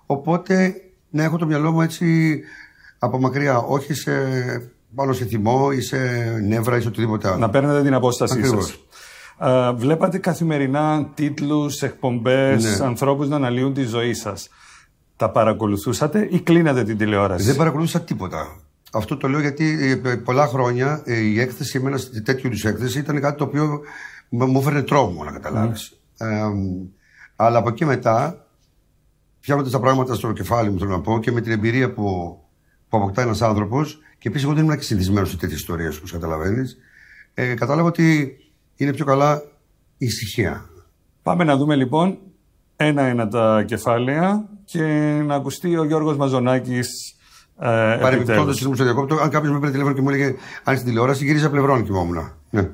Οπότε να έχω το μυαλό μου έτσι από μακριά, όχι πάνω σε θυμό ή σε νεύρα ή σε οτιδήποτε άλλο. Να παίρνετε την απόστασή σας. Βλέπατε καθημερινά τίτλους, εκπομπές, ανθρώπους να αναλύουν τη ζωή σας. Τα παρακολουθούσατε ή κλείνατε την τηλεόραση? Δεν παρακολούθησα τίποτα. Αυτό το λέω γιατί πολλά χρόνια η έκθεση, εμένα τέτοιου είδους έκθεση, ήταν κάτι το οποίο μου έφερε τρόμο, να καταλάβεις. Αλλά από εκεί μετά, πιάνοντας τα πράγματα στο κεφάλι μου, θέλω να πω, και με την εμπειρία που αποκτά ένας άνθρωπος, και επίσης εγώ δεν ήμουν και συνηθισμένος σε τέτοιες ιστορίες, όπως καταλαβαίνεις, κατάλαβα ότι είναι πιο καλά η ησυχία. Πάμε να δούμε λοιπόν ένα-ένα τα κεφάλαια και να ακουστεί ο Γιώργος Μαζονάκης. Παρεμπιπτόντως, ήμουν στο διακόπτω, αν κάποιος με πήρε τηλέφωνο και μου έλεγε αν στην τηλεόραση, γύριζα πλευρών και κοιμόμουν. Ναι.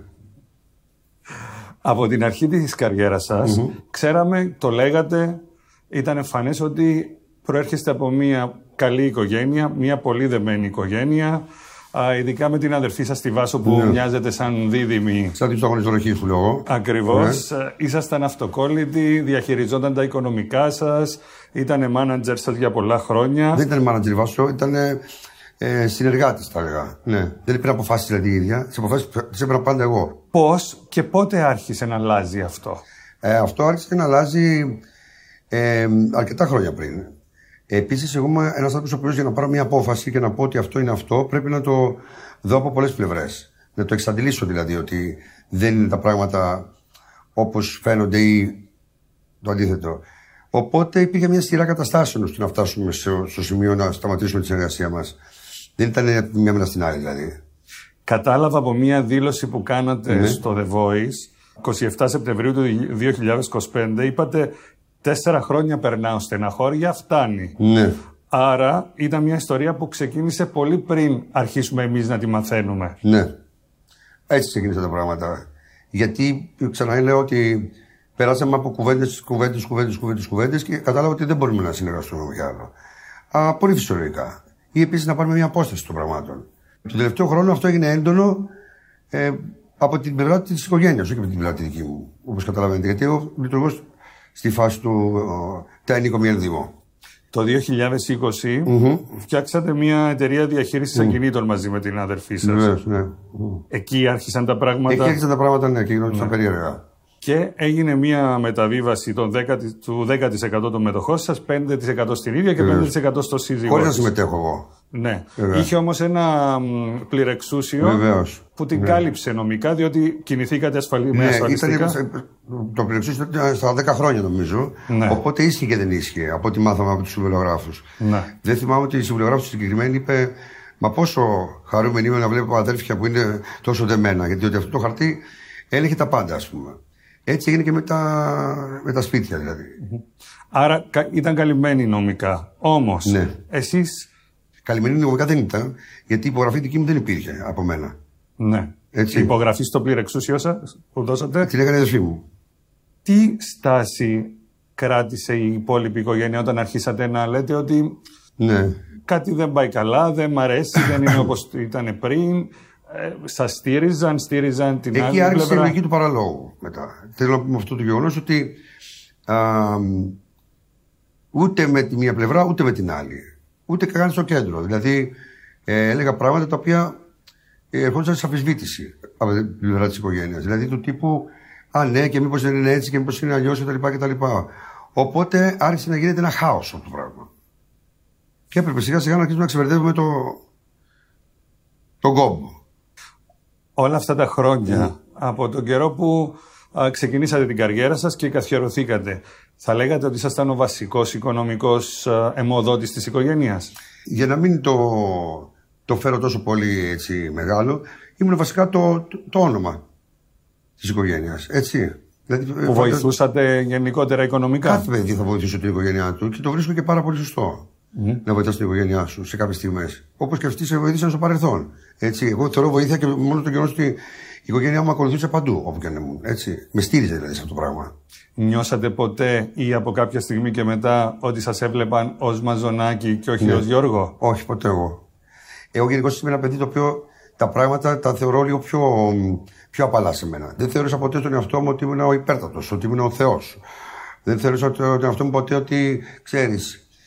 Από την αρχή της καριέρας σας, ξέραμε, το λέγατε, ήταν εμφανές ότι προέρχεστε από μια καλή οικογένεια, μια πολύ δεμένη οικογένεια, ειδικά με την αδερφή σας τη Βάσο που μοιάζεται σαν δίδυμη. Σαν την αγωνιστολογική σου λόγω. Ακριβώς. Ήσασταν αυτοκόλλητοι, διαχειριζόταν τα οικονομικά σας, ήτανε μάνατζερ σας για πολλά χρόνια. Δεν ήταν μάνατζερ Βάσο, ήταν συνεργάτης, θα έλεγα. Ναι. Δεν πήρα αποφάσεις δηλαδή η ίδια, τις αποφάσεις τις έπαιρνα πάντα εγώ. Πώς και πότε άρχισε να αλλάζει αυτό? Αυτό άρχισε να αλλάζει αρκετά χρόνια πριν. Επίσης, εγώ είμαι ένας άνθρωπος ο οποίος για να πάρω μια απόφαση και να πω ότι αυτό είναι αυτό, πρέπει να το δω από πολλές πλευρές. Να το εξαντλήσω δηλαδή, ότι δεν είναι τα πράγματα όπως φαίνονται ή το αντίθετο. Οπότε υπήρχε μια σειρά καταστάσεων ώστε να φτάσουμε στο σημείο να σταματήσουμε τη συνεργασία μας. Δεν ήταν μια μέρα στην άλλη δηλαδή. Κατάλαβα από μια δήλωση που κάνατε στο The Voice, 27 Σεπτεμβρίου του 2025, είπατε 4 χρόνια περνάω στεναχώρια, φτάνει. Ναι. Άρα ήταν μια ιστορία που ξεκίνησε πολύ πριν αρχίσουμε εμείς να τη μαθαίνουμε. Ναι. Έτσι ξεκίνησαν τα πράγματα. Γιατί ξαναλέω ότι περάσαμε από κουβέντες και κατάλαβα ότι δεν μπορούμε να συνεργαστούμε με άλλο. Πολύ φυσιολογικά. Ή επίσης να πάρουμε μια απόσταση των πραγμάτων. Το τελευταίο χρόνο αυτό έγινε έντονο από την πλευρά της οικογένειας, όχι από την πλευρά τη δική μου, όπως καταλαβαίνετε. Γιατί εγώ λειτουργώ στη φάση του τέχνικο μη ενδύμω. Το 2020 φτιάξατε μια εταιρεία διαχείρισης ακινήτων μαζί με την αδερφή σας. Ναι. Εκεί άρχισαν τα πράγματα. Εκεί άρχισαν τα πράγματα, ναι, και γινόντουσαν περίεργα. Και έγινε μια μεταβίβαση του 10% των μετοχών σας, 5% στην ίδια και 5% στο σύζυγό. Χωρίς να συμμετέχω εγώ. Ναι. Είχε όμως ένα πληρεξούσιο που την κάλυψε νομικά, διότι κινηθήκατε με ασφαλιστικά. Το πληρεξούσιο ήταν στα 10 χρόνια νομίζω. Ναι. Οπότε ίσχυε και δεν ίσχυε από ό,τι μάθαμε από τους συμβουλιογράφους. Ναι. Δεν θυμάμαι ότι η συμβουλιογράφος συγκεκριμένη είπε: μα πόσο χαρούμενοι είμαι να βλέπω αδέρφια που είναι τόσο δεμένα. Γιατί αυτό το χαρτί έλεγε τα πάντα, ας πούμε. Έτσι έγινε και με τα σπίτια δηλαδή. Άρα ήταν καλυμμένοι νομικά. Όμως, εσείς. Καλυμμένοι νομικά δεν ήταν, γιατί η υπογραφή δική μου δεν υπήρχε από μένα. Ναι. Έτσι. Η υπογραφή στο πληρεξούσιο σας που δώσατε. Την έκανε η αδερφή μου. Τι στάση κράτησε η υπόλοιπη οικογένεια όταν αρχίσατε να λέτε ότι κάτι δεν πάει καλά, δεν μ' αρέσει, δεν είναι όπως ήταν πριν? Σας στήριζαν την άλλη πλευρά? Εκεί άρχισε η λογική του παραλόγου μετά. Θέλω να πούμε αυτό το γεγονός ότι ούτε με τη μία πλευρά ούτε με την άλλη. Ούτε καν στο κέντρο. Δηλαδή έλεγα πράγματα τα οποία ερχόντουσαν σε αμφισβήτηση από την πλευρά της οικογένειας. Δηλαδή του τύπου ναι, και μήπως δεν είναι έτσι και μήπως είναι αλλιώς κτλ. Οπότε άρχισε να γίνεται ένα χάος αυτό το πράγμα. Και έπρεπε σιγά σιγά να αρχίσουμε να ξεβερδεύουμε τον κόμπο. Όλα αυτά τα χρόνια, από τον καιρό που ξεκινήσατε την καριέρα σας και καθιερωθήκατε, θα λέγατε ότι ήσασταν ο βασικός οικονομικός αιμοδότης της οικογένειας? Για να μην το φέρω τόσο πολύ έτσι μεγάλο, ήμουν βασικά το όνομα της οικογένειας, έτσι. Δηλαδή, που βοηθούσατε γενικότερα οικονομικά? Κάθε παιδί θα βοηθούσε την οικογένειά του και το βρίσκω και πάρα πολύ σωστό. Να βοηθάς την οικογένειά σου σε κάποιες στιγμές. Όπως και αυτοί σε βοήθησαν στο παρελθόν. Έτσι. Εγώ θεωρώ βοήθεια και μόνο το γεγονός ότι η οικογένειά μου ακολουθούσε παντού, όπου και αν ήμουν. Έτσι. Με στήριζε δηλαδή σε αυτό το πράγμα. Νιώσατε ποτέ ή από κάποια στιγμή και μετά ότι σας έβλεπαν ως Μαζονάκη και όχι ως Γιώργο? Όχι, ποτέ εγώ. Εγώ γενικώς είμαι ένα παιδί το οποίο τα πράγματα τα θεωρώ λίγο πιο απαλά σε μένα. Δεν θεώρησα ποτέ τον εαυτό μου ότι ήμουν ο υπέρτατος, ότι ήμουν ο Θεός. Δεν θεώρησα τον εαυτό μου ποτέ ότι ξέρεις.